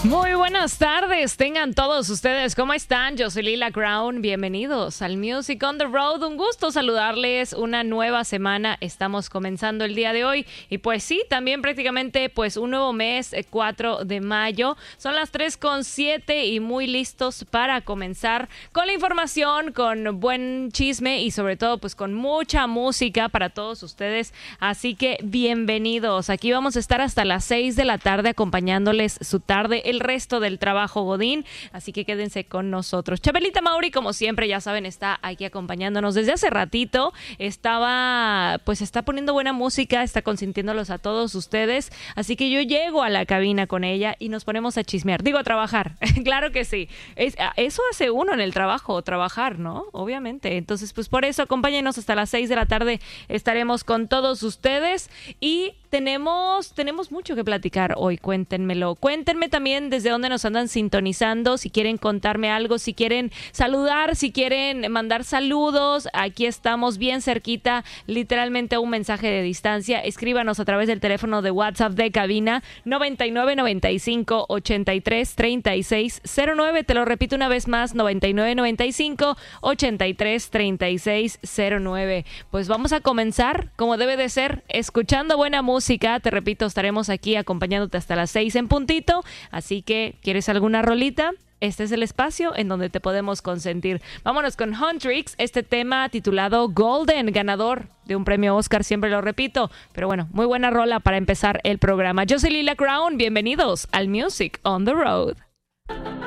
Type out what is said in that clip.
Muy buenas tardes, tengan todos ustedes, ¿cómo están? Yo soy Lila Crown, bienvenidos al Music on the Road, un gusto saludarles, una nueva semana, estamos comenzando el día de hoy y pues sí, también prácticamente pues un nuevo mes, 4 de mayo, son las 3:07 y muy listos para comenzar con la información, con buen chisme y sobre todo pues con mucha música para todos ustedes, así que bienvenidos, aquí vamos a estar hasta las 6 de la tarde acompañándoles su tarde, el resto del trabajo godín, así que quédense con nosotros. Chabelita Mauri, como siempre, ya saben, está aquí acompañándonos desde hace ratito, está poniendo buena música, está consintiéndolos a todos ustedes, así que yo llego a la cabina con ella y nos ponemos a chismear, digo a trabajar, claro que sí, eso hace uno en el trabajo, trabajar, ¿no? Obviamente, entonces pues por eso acompáñenos hasta las 6 de la tarde, estaremos con todos ustedes y tenemos mucho que platicar hoy, cuéntenmelo. Cuéntenme también desde dónde nos andan sintonizando, si quieren contarme algo, si quieren saludar, si quieren mandar saludos. Aquí estamos bien cerquita, literalmente a un mensaje de distancia. Escríbanos a través del teléfono de WhatsApp de cabina 99 95 83 36 09. Te lo repito una vez más, 99 95 83 36 09. Pues vamos a comenzar, como debe de ser, escuchando buena música. Te repito, estaremos aquí acompañándote hasta las 6 en puntito, así que ¿quieres alguna rolita? Este es el espacio en donde te podemos consentir. Vámonos con Huntrix, este tema titulado Golden, ganador de un premio Oscar, siempre lo repito, pero bueno, muy buena rola para empezar el programa. Yo soy Lila Crown, bienvenidos al Music on the Road.